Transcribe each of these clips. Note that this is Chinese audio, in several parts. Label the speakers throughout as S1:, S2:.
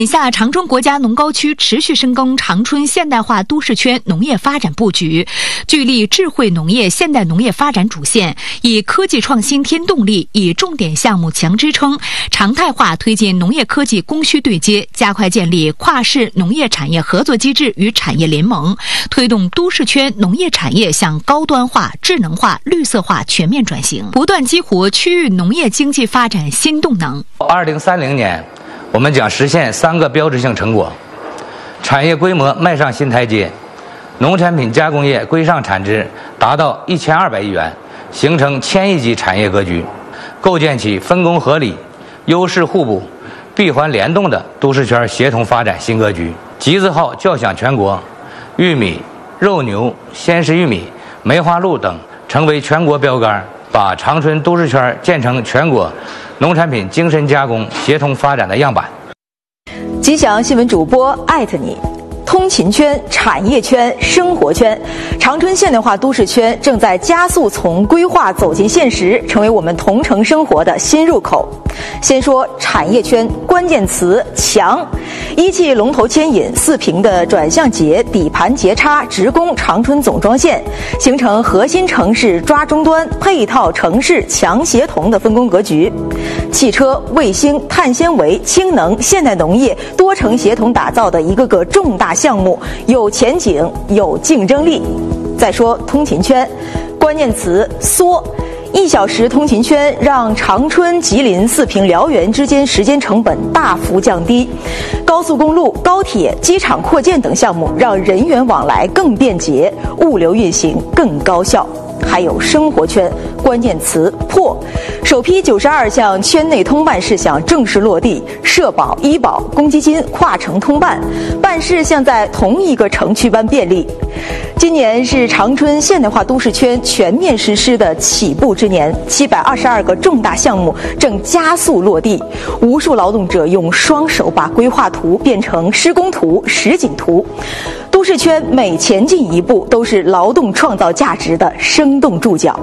S1: 眼下，长春国家农高区持续深耕长春现代化都市圈农业发展布局，聚力智慧农业现代农业发展主线，以科技创新添动力，以重点项目强支撑，常态化推进农业科技供需对接，加快建立跨市农业产业合作机制与产业联盟，推动都市圈农业产业向高端化、智能化、绿色化全面转型，不断激活区域农业经济发展新动能。
S2: 2030年。我们将实现3个标志性成果：产业规模迈上新台阶，农产品加工业规上产值达到1200亿元，形成1000亿级产业格局，构建起分工合理、优势互补、闭环联动的都市圈协同发展新格局。集字号叫响全国，玉米、肉牛、鲜食玉米、梅花鹿等成为全国标杆，把长春都市圈建成全国农产品精深加工协同发展的样板。
S3: 吉祥新闻主播艾特你。通勤圈、产业圈、生活圈，长春现代化都市圈正在加速从规划走进现实，成为我们同城生活的新入口。先说产业圈，关键词强。一汽龙头牵引4平的转向节底盘节插直攻长春总装线，形成核心城市抓终端、配套城市强协同的分工格局。汽车、卫星、碳纤维、氢能、现代农业多城协同打造的一个个重大项目，有前景，有竞争力。再说通勤圈，关键词缩。1小时通勤圈让长春、吉林、4平、辽源之间时间成本大幅降低，高速公路、高铁、机场扩建等项目让人员往来更便捷，物流运行更高效。还有生活圈，关键词破。首批92项圈内通办事项正式落地，社保、医保、公积金跨城通办，办事像在同一个城区般便利。今年是长春现代化都市圈全面实施的起步之年，722个重大项目正加速落地，无数劳动者用双手把规划图变成施工图、实景图。都市圈每前进一步，都是劳动创造价值的生动注脚。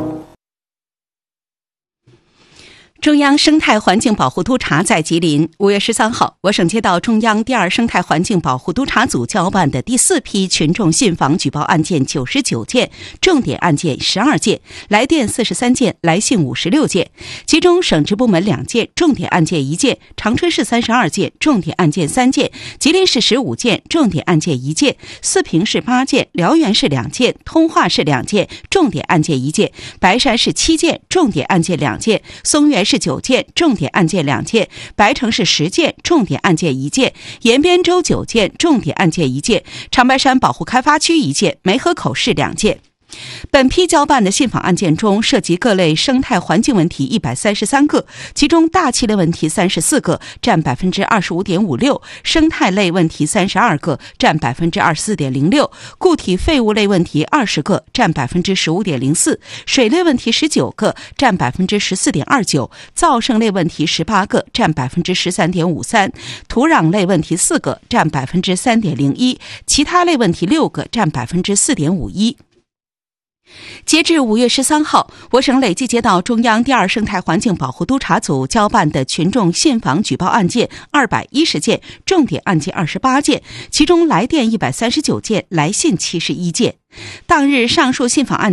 S4: 中央生态环境保护督察在吉林。5月13号，我省接到中央第2生态环境保护督察组交办的第4批群众信访举报案件99件，重点案件12件，来电43件，来信56件，其中省直部门2件，重点案件1件，长春市32件，重点案件3件，吉林市15件，重点案件1件，4平市8件，辽源市2件，通化市2件，重点案件1件，白山市7件，重点案件2件，松原市9件，重点案件2件，白城市10件，重点案件1件，延边州9件，重点案件1件，长白山保护开发区1件，梅河口市2件。本批交办的信访案件中，涉及各类生态环境问题133个，其中大气类问题34个，占 25.56%， 生态类问题32个，占 24.06%， 固体废物类问题20个，占 15.04%， 水类问题19个，占 14.29%， 噪声类问题18个，占 13.53%， 土壤类问题4个，占 3.01%， 其他类问题6个，占 4.51%。截至5月13号，我省累计接到中央第2生态环境保护督察组交办的群众信访举报案件210件，重点案件28件，其中来电139件，来信71件。当日上述信访案